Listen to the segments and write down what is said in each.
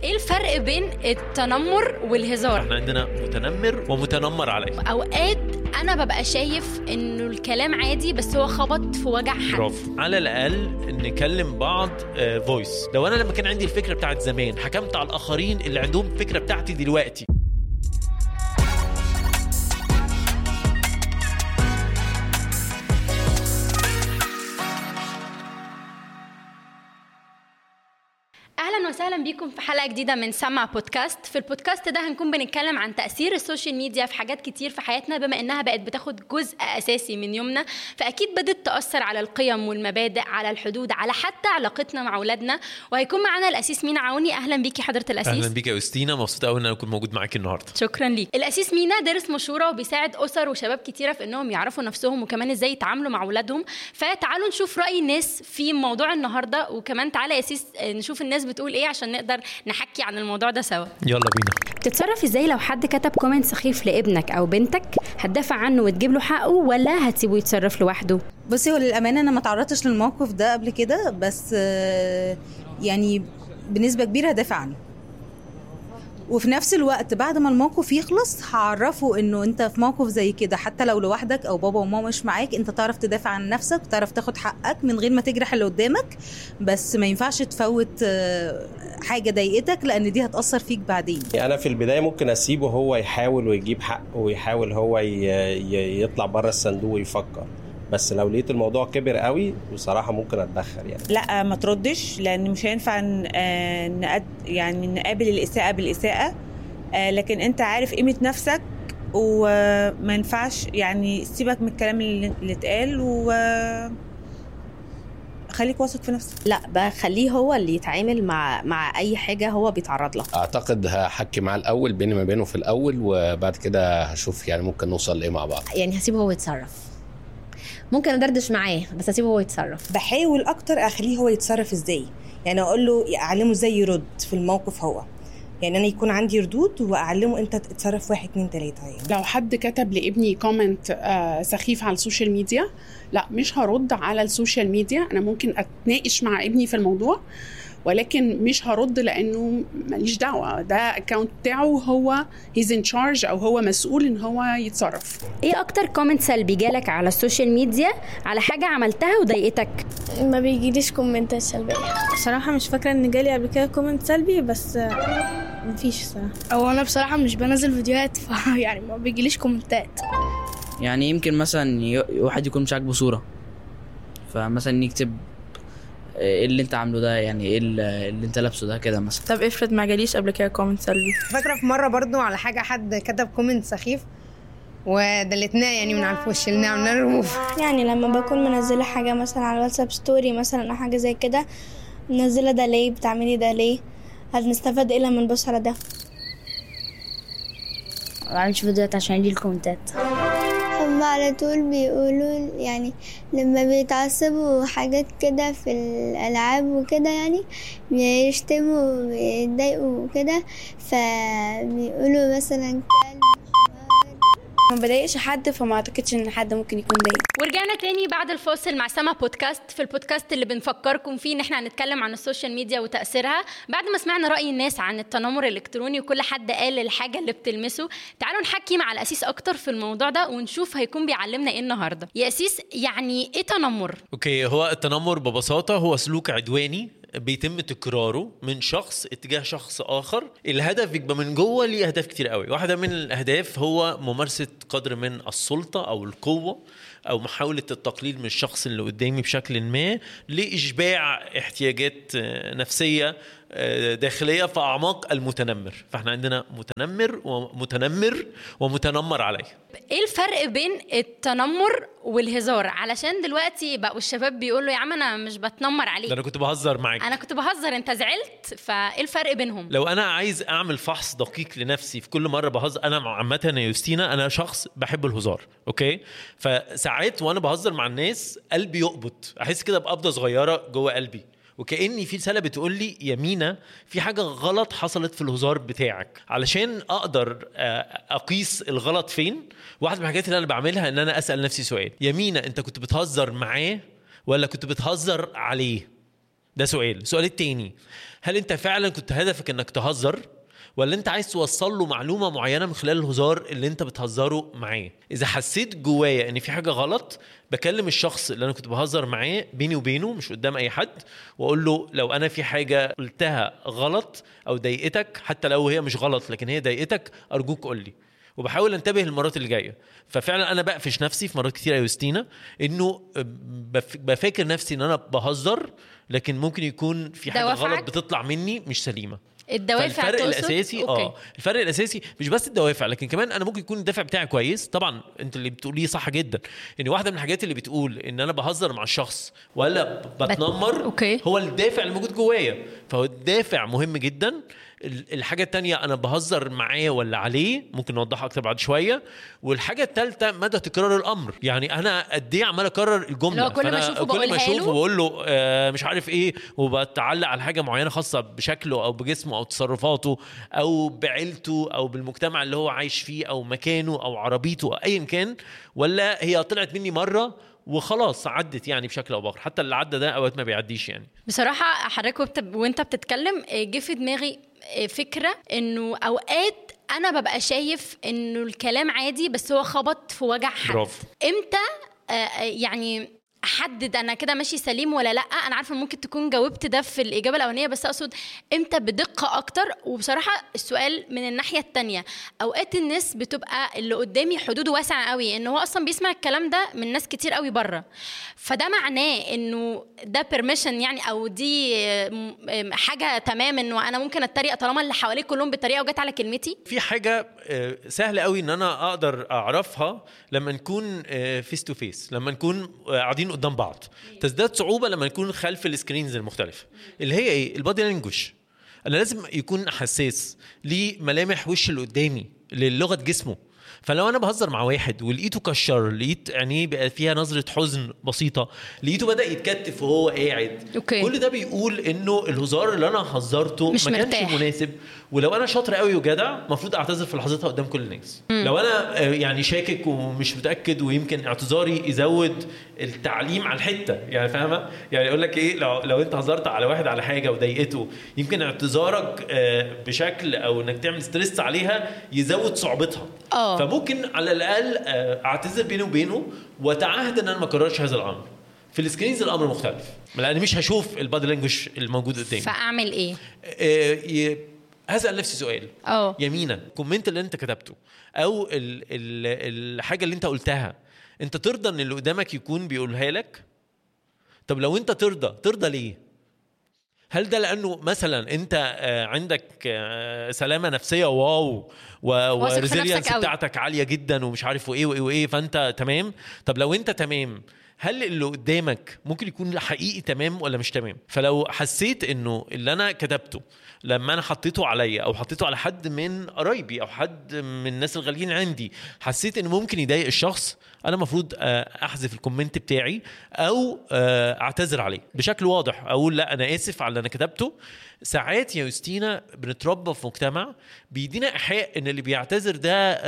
ايه الفرق بين التنمر والهزار؟ احنا عندنا متنمر ومتنمر عليه. اوقات انا ببقى شايف انه الكلام عادي بس هو خبط في وجع حد. برافو. على الاقل نكلم بعض فويس. لو انا لما كان عندي الفكره بتاعت زمان حكمت على الاخرين اللي عندهم الفكره بتاعتي دلوقتي. اهلا وسهلا بيكم في حلقه جديده من سمع بودكاست. في البودكاست ده هنكون بنتكلم عن تاثير السوشيال ميديا في حاجات كتير في حياتنا، بما انها بقت بتاخد جزء اساسي من يومنا، فاكيد بدت تاثر على القيم والمبادئ، على الحدود، على حتى علاقتنا مع اولادنا. وهيكون معانا الاسيس مينا عوني. اهلا بيكي حضره الاسيس. اهلا بيكي يا يوستينا، مبسوطه قوي ان انا اكون موجود معاكي النهارده. شكرا ليك. الاسيس مينا دارس مشوره وبيساعد اسر وشباب كتيره في انهم يعرفوا نفسهم وكمان ازاي يتعاملوا مع اولادهم. فتعالوا نشوف راي الناس في موضوع النهارده، وكمان تعالى يا اسيس نشوف الناس بتقول ايه عشان نقدر نحكي عن الموضوع ده سوا. يلا بينا. تتصرف ازاي لو حد كتب كومنت سخيف لابنك او بنتك؟ هتدافع عنه وتجيب له حقه ولا هتسيبه يتصرف لوحده؟ بصي، هو للامانه انا ما تعرضتش للموقف ده قبل كده، بس يعني بنسبه كبيره هدافع عنه. وفي نفس الوقت بعد ما الموقف يخلص هعرفه انه انت في موقف زي كده حتى لو لوحدك او بابا وماما مش معاك، انت تعرف تدافع عن نفسك وتعرف تاخد حقك من غير ما تجرح اللي قدامك، بس ما ينفعش تفوت حاجة ضايقتك لان دي هتأثر فيك بعدين. انا في البداية ممكن اسيبه هو يحاول ويجيب حقه ويحاول هو يطلع بره الصندوق ويفكر، بس لو لقيت الموضوع كبر قوي بصراحة ممكن اتدخل. يعني لا، ما تردش، لان مش هينفع يعني نقابل الإساءة بالإساءة، لكن انت عارف قيمة نفسك وما ينفعش يعني سيبك من الكلام اللي اتقال خليك واثق في نفسك. لا، بخليه هو اللي يتعامل مع اي حاجه هو بيتعرض لها. اعتقد هحكي معاه الاول بيني ما بينه في الاول، وبعد كده هشوف يعني ممكن نوصل لايه مع بعض. يعني هسيبه هو يتصرف، ممكن ادردش معاه بس هسيبه هو يتصرف. بحاول اكتر اخليه هو يتصرف ازاي، يعني اقول له اعلمه ازاي يرد في الموقف. هو يعني انا يكون عندي ردود واعلمه انت تتصرف 1 2 3. يعني لو حد كتب لابني كومنت سخيف على السوشيال ميديا، لا مش هرد على السوشيال ميديا. انا ممكن اتناقش مع ابني في الموضوع ولكن مش هرد لانه ماليش دعوه، ده اكاونت بتاعه، هو هيز ان تشارج او هو مسؤول ان هو يتصرف. ايه اكتر كومنت سلبي جالك على السوشيال ميديا على حاجه عملتها وضايقتك؟ ما بيجيليش كومنتات سلبيه صراحه، مش فاكره ان جالي قبل كده كومنت سلبي، بس مفيش صراحه. او انا بصراحه مش بنزل فيديوهات يعني ما بيجيليش كومنتات. يعني يمكن مثلا واحد يكون مش عاجبه صوره، فمثلا يكتب ايه اللي انت عامله ده، يعني ايه اللي انت لابسه ده كده مثلا. طب افرض ما جاليش قبل كده كومنت سلبي. فاكره في مره برضو على حاجه حد كتب كومنت سخيف ودلتناه يعني من على الفوش، شلناه وقلنا ريموف. يعني لما بكون منزله حاجه مثلا على الواتساب ستوري مثلا او حاجه زي كده، منزله ده ليه، بتعملي ده ليه، هنستفاد ايه لما نبص على ده؟ ما بعملش فيديوهات عشان يجي الكومنتات. هم على طول بيقولوا يعني لما بيتعصبوا حاجات كده في الألعاب وكده، يعني بيشتموا ويتضايقوا وكده، فبيقولوا مثلا كلب. ما بضايقش حد، فما اعتقدش ان حد ممكن يكون ضايق. ورجعنا تاني بعد الفاصل مع سما بودكاست. في البودكاست اللي بنفكركم فيه ان احنا هنتكلم عن السوشيال ميديا وتأثيرها. بعد ما سمعنا رأي الناس عن التنمر الإلكتروني وكل حد قال الحاجة اللي بتلمسه، تعالوا نحكي مع الأسيس أكتر في الموضوع ده ونشوف هيكون بيعلمنا ايه النهاردة. يا أسيس، يعني ايه تنمر؟ اوكي، هو التنمر ببساطة هو سلوك عدواني بيتم تكراره من شخص اتجاه شخص آخر. الهدف بيبقى من جوه ليه أهداف كتير قوي. واحدة من الأهداف هو ممارسة قدر من السلطة أو القوة أو محاولة التقليل من الشخص اللي قدامي بشكل ما لإشباع احتياجات نفسية داخلية في أعماق المتنمر. فإحنا عندنا متنمر ومتنمر عليه. ايه الفرق بين التنمر والهزار؟ علشان دلوقتي بقوا الشباب بيقولوا يا عم انا مش بتنمر عليك، ده انا كنت بهزر معاك، انا كنت بهزر، انت زعلت. فايه الفرق بينهم؟ لو انا عايز اعمل فحص دقيق لنفسي في كل مره بهزر، انا عامه يا يوستينا انا شخص بحب الهزار، اوكي؟ فساعات وانا بهزر مع الناس قلبي يقبض، احس كده بقبضه صغيره جوه قلبي، وكأني في رسالة بتقول لي يا مينا في حاجة غلط حصلت في الهزار بتاعك. علشان أقدر أقيس الغلط فين، واحدة من الحاجات اللي أنا بعملها إن أنا أسأل نفسي سؤال: يا مينا أنت كنت بتهزر معاه ولا كنت بتهزر عليه؟ ده سؤال التاني، هل انت فعلا كنت هدفك انك تهزر، ولا انت عايز توصل له معلومه معينه من خلال الهزار اللي انت بتهزره معاه؟ اذا حسيت جوايا ان في حاجه غلط، بكلم الشخص اللي انا كنت بهزر معاه بيني وبينه مش قدام اي حد، واقول له لو انا في حاجه قلتها غلط او ضايقتك، حتى لو هي مش غلط لكن هي ضايقتك، ارجوك قول لي. وبحاول انتبه المرات اللي جايه. ففعلا انا بقفش نفسي في مرات كتير يا يوستينا انه بفكر نفسي ان انا بهزر، لكن ممكن يكون في حاجه غلط بتطلع مني مش سليمه. الدوافع الفرق الاساسي الفرق الاساسي مش بس الدوافع، لكن كمان انا ممكن يكون الدافع بتاعي كويس. طبعا انت اللي بتقوليه صح جدا، ان واحده من الحاجات اللي بتقول ان انا بهزر مع الشخص ولا بتنمر هو الدافع اللي موجود جوايا، فهو الدافع مهم جدا. الحاجه التانية انا بهزر معاه ولا عليه، ممكن نوضحها اكتر بعد شويه. والحاجه الثالثه مدى تكرار الامر، يعني انا قد ايه عمال اكرر الجمله، كل ما اشوفه بقول له مش عارف ايه، وبتعلق على حاجه معينه خاصه بشكله او بجسمه او تصرفاته او بعيلته او بالمجتمع اللي هو عايش فيه او مكانه او عربيته او ايا كان، ولا هي طلعت مني مره وخلاص عدت يعني بشكل او باخر. حتى اللي عدى ده اوقات ما بيعديش. يعني بصراحه حضرتك وانت بتتكلم جه في دماغي فكره انه اوقات انا ببقى شايف انه الكلام عادي بس هو خبط في وجع حد. برافو. امتى يعني احدد انا كده ماشي سليم ولا لا؟ انا عارفه ممكن تكون جاوبت ده في الاجابه الاولانيه، بس اقصد امتى بدقه اكتر. وبصراحه السؤال من الناحيه التانية، اوقات الناس بتبقى اللي قدامي حدوده واسعه قوي، ان هو اصلا بيسمع الكلام ده من ناس كتير قوي بره، فده معناه انه ده بيرميشن يعني، او دي حاجه تمام انه انا ممكن اتريق طالما اللي حواليك كلهم بيتريقوا وجت على كلمتي؟ في حاجه سهله قوي ان انا اقدر اعرفها لما نكون فيس تو فيس، لما نكون قاعدين قدام بعض. تزداد صعوبه لما نكون خلف السكرينز المختلفه، اللي هي ايه؟ البادي لانجوج. انا لازم يكون حساس لملامح وش اللي قدامي، للغه جسمه. فلو انا بهزر مع واحد ولقيته كشر، لقيت عينيه بقى فيها نظره حزن بسيطه، لقيته بدا يتكتف وهو قاعد، كل ده بيقول انه الهزار اللي انا هزرته ما كانش مناسب. ولو انا شاطر قوي وجدع، المفروض اعتذر في لحظتها قدام كل الناس. لو انا يعني شاكك ومش متاكد، ويمكن اعتذاري يزود التعليم على الحته، يعني فاهمه؟ يعني يقول لك ايه، لو انت هزرت على واحد على حاجه وضايقته، يمكن اعتذارك بشكل او انك تعمل ستريس عليها يزود صعوبتها. فممكن على الاقل اعتذر بيني وبينه واتعهد ان انا ما اكررش هذا الامر. في السكرينز الامر مختلف، لان مش هشوف البادي لانجوج الموجود قدامي. فاعمل ايه؟ هسأل نفسي سؤال. يمينة، الكومنت اللي انت كتبته او الحاجه اللي انت قلتها، انت ترضى ان اللي قدامك يكون بيقولها لك؟ طب لو انت ترضى ليه؟ هل ده لانه مثلا انت عندك سلامه نفسيه واو والريزيلينس بتاعتك عاليه جدا ومش عارف وايه وايه وايه، فانت تمام؟ طب لو انت تمام، هل اللي قدامك ممكن يكون حقيقي تمام ولا مش تمام؟ فلو حسيت انه اللي انا كتبته لما انا حطيته عليا او حطيته على حد من قرايبي او حد من الناس الغاليين عندي، حسيت انه ممكن يضايق الشخص، انا المفروض احذف الكومنت بتاعي او اعتذر عليه بشكل واضح، اقول لا انا اسف على اللي انا كتبته. ساعات يا يوستينا بنتربى في مجتمع بيدينا ايحاء ان اللي بيعتذر ده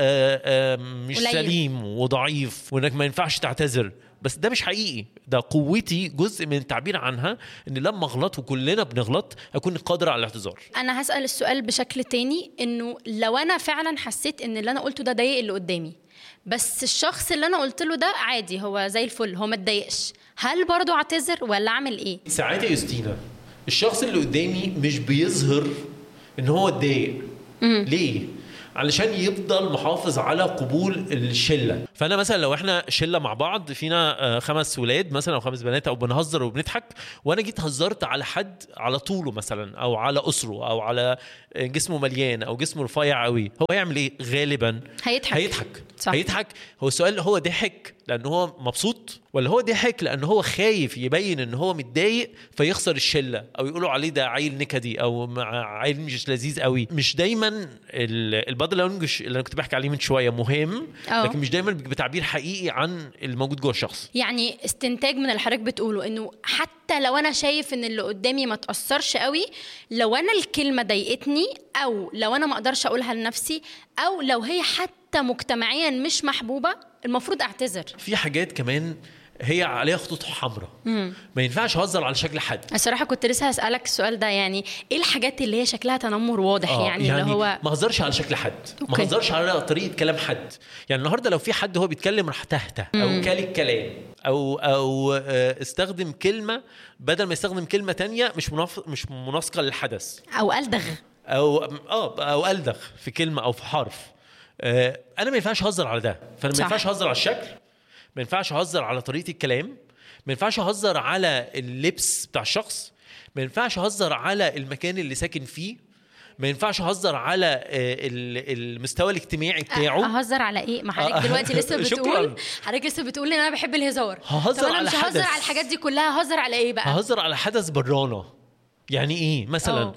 مش سليم وضعيف، وانك ما ينفعش تعتذر، بس ده مش حقيقي. ده قوتي، جزء من التعبير عنها ان لما اغلط، وكلنا بنغلط، اكون قادر على الاعتذار. انا هسأل السؤال بشكل تاني، انه لو انا فعلا حسيت ان اللي انا قلته ده ضايق اللي قدامي، بس الشخص اللي انا قلت له ده عادي، هو زي الفل، هو ما اتضايقش، هل برضو اعتذر ولا اعمل ايه؟ ساعات يا يوستينا الشخص اللي قدامي مش بيظهر ان هو اتضايق. ليه؟ علشان يفضل محافظ على قبول الشله. فانا مثلا لو احنا شله مع بعض، فينا 5 ولاد مثلا او 5 بنات، او بنهزر وبنضحك، وانا جيت هزرت على حد على طوله مثلا، او على اسره، او على جسمه مليان او جسمه رفيع قوي، هو هيعمل ايه؟ غالبا هيضحك. هو السؤال، هو ضحك لانه هو مبسوط، ولا هو ضحك لانه هو خايف يبين ان هو متضايق فيخسر الشله، او يقولوا عليه ده عيل نكدي او عيل مش لذيذ قوي؟ مش دايما البادي لانجوج اللي انا كنت بحكي عليه من شويه مهم، لكن مش دايما بتعبير حقيقي عن الموجود جوه الشخص. يعني استنتاج من اللي حضرتك بتقوله، انه حتى لو انا شايف ان اللي قدامي ما تاثرش قوي، لو انا الكلمه ضايقتني، او لو انا ما اقدرش اقولها لنفسي، او لو هي حتى مجتمعيا مش محبوبه، المفروض اعتذر. في حاجات كمان هي عليها خطوط حمراء. ما ينفعش اهزر على شكل حد. الصراحه كنت لسه هسالك السؤال ده، يعني ايه الحاجات اللي هي شكلها تنمر واضح؟ يعني اللي هو ما هزرش على شكل حد، ما هزرش على طريقه كلام حد. يعني النهارده لو في حد هو بيتكلم راح تهته او كال الكلام او استخدم كلمه بدل ما يستخدم كلمه تانية مش مناسقه للحدث، او ألدغ او ألدغ في كلمه او في حرف. انا ما ينفعش اهزر على ده. فانا ما ينفعش اهزر على الشكل، ما ينفعش اهزر على طريقه الكلام، ما ينفعش اهزر على اللبس بتاع الشخص، ما ينفعش اهزر على المكان اللي ساكن فيه، ما ينفعش اهزر على المستوى الاجتماعي بتاعه. اهزر على ايه؟ ما حضرتك دلوقتي لسه بتقول ان انا بحب الهزار. ههزر على حدث. مش ههزر على الحاجات دي كلها، ههزر على ايه بقى؟ ههزر على حدث برانا. يعني ايه مثلا؟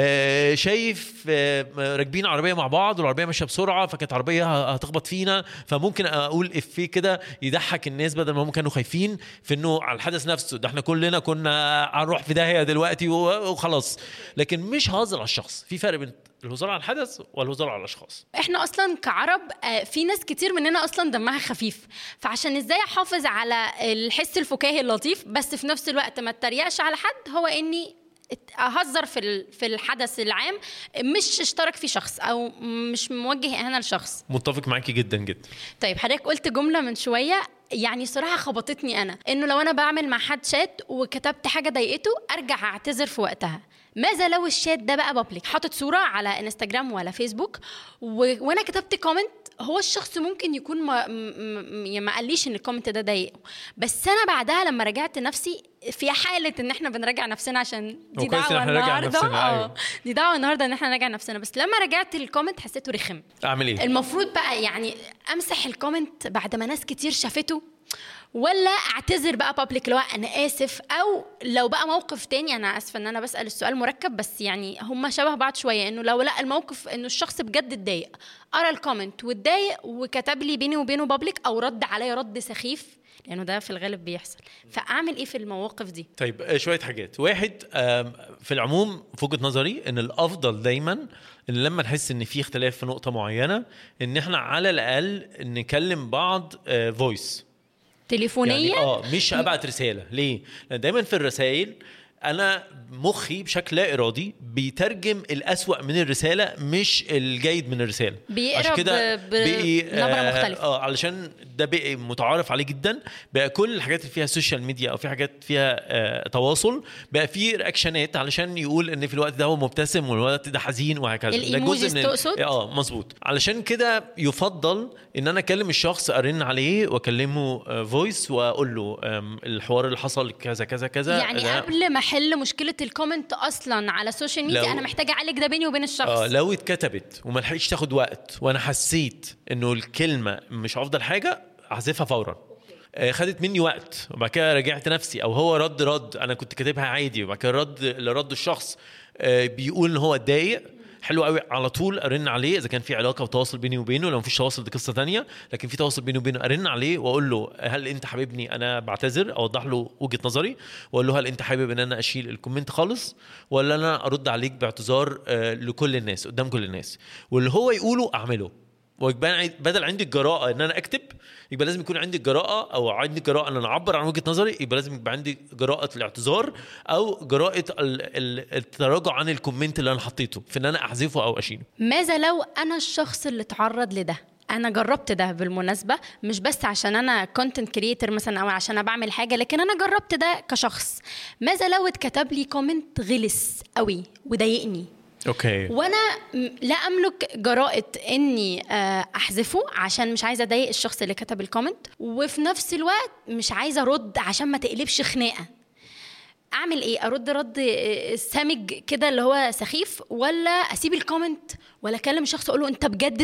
شايف راكبين عربيه مع بعض والعربيه ماشيه بسرعه، فكانت عربيه هتخبط فينا، فممكن اقول افيه كده يضحك الناس بدل ما هم كانوا خايفين في انه على الحدث نفسه ده احنا كلنا كنا هنروح في داهيه دلوقتي وخلاص. لكن مش هزر على الشخص. في فرق بين الهزار على الحدث والهزار على الاشخاص. احنا اصلا كعرب في ناس كتير مننا اصلا دمها خفيف، فعشان ازاي احافظ على الحس الفكاهي اللطيف بس في نفس الوقت ما اتريقش على حد، هو اني اهزر في الحدث العام، مش اشترك في شخص او مش موجه اهانه لشخص. متفق معاكي جدا جدا. طيب حضرتك قلت جمله من شويه يعني صراحه خبطتني انا، انه لو انا بعمل مع حد شات وكتبت حاجه ضايقته ارجع اعتذر في وقتها. ماذا لو الشات ده بقى بابليك، حاطط صوره على انستجرام ولا فيسبوك وانا كتبت كومنت، هو الشخص ممكن يكون ما قاليش ان الكومنت ده ضايقه، بس انا بعدها لما رجعت نفسي، في حاله ان احنا بنراجع نفسنا عشان دي دعوه النهارده، دي دعوه النهارده ان احنا نراجع نفسنا، بس لما رجعت الكومنت حسيته رخم. اعمل ايه؟ المفروض بقى يعني امسح الكومنت بعد ما ناس كتير شافته، ولا اعتذر بقى بابليك اللي هو انا اسف، او لو بقى موقف تاني، انا اسفه ان انا بسال السؤال مركب بس يعني هما شبه بعض شويه، انه لو لا الموقف انه الشخص بجد اتضايق، قرا الكومنت واتضايق وكتب لي بيني وبينه بابليك او رد عليا رد سخيف، لانه ده في الغالب بيحصل، فاعمل ايه في المواقف دي؟ طيب شويه حاجات. واحد، في العموم في وجهه نظري ان الافضل دايما ان لما نحس ان في اختلاف في نقطه معينه ان احنا على الاقل نكلم بعض فويس تليفونية، يعني مش ابعت رساله. ليه؟ لان دايما في الرسائل انا مخي بشكل لا ارادي بيترجم الاسوأ من الرساله مش الجيد من الرساله، بيقرب بنبره مختلفه. علشان ده بقى متعارف عليه جدا. بقى كل الحاجات اللي فيها السوشيال ميديا او في حاجات فيها تواصل بقى في رياكشنات علشان يقول ان في الوقت ده هو مبتسم والوقت ده حزين وهكذا. ده جزء من مظبوط. علشان كده يفضل ان انا اكلم الشخص، ارن عليه واكلمه فويس واقول له الحوار اللي حصل كذا كذا كذا، يعني قبل ما احل مشكله الكومنت اصلا على السوشيال ميديا انا محتاجه اعالج ده بيني وبين الشخص. لو اتكتبت وما لحقتش تاخد وقت وانا حسيت انه الكلمه مش افضل حاجه احذفها فورا. خدت مني وقت وبعد كده رجعت نفسي، او هو رد انا كنت كاتبها عادي وبعد كده رد الشخص بيقول ان هو اتضايق، حلو قوي، على طول ارن عليه اذا كان في علاقه وتواصل بيني وبينه. لو مفيش تواصل دي قصه تانية، لكن في تواصل بيني وبينه ارن عليه واقول له هل انت حاببني انا بعتذر، اوضح له وجهه نظري واقول له هل انت حابب ان انا اشيل الكومنت خالص ولا انا ارد عليك باعتذار لكل الناس قدام كل الناس، واللي هو يقوله اعمله. ويبقى بدل عندي الجراءه ان انا اكتب، يبقى لازم يكون عندي الجراءه او عندي الجراءه ان انا اعبر عن وجهه نظري، يبقى لازم يبقى عندي جراءه الاعتذار او جراءه التراجع عن الكومنت اللي انا حطيته في ان انا احذفه او اشيله. ماذا لو انا الشخص اللي اتعرض لده؟ انا جربت ده بالمناسبه، مش بس عشان انا كونتنت كرييتور مثلا او عشان انا بعمل حاجه، لكن انا جربت ده كشخص. ماذا لو اتكتب لي كومنت غلس قوي وضايقني، اوكي، وانا لا املك جرأة اني احذفه عشان مش عايزه اضايق الشخص اللي كتب الكومنت، وفي نفس الوقت مش عايزه ارد عشان ما تقلبش خناقه. اعمل ايه؟ ارد رد سامج كده اللي هو سخيف، ولا اسيب الكومنت ولا اكلم الشخص اقول له انت بجد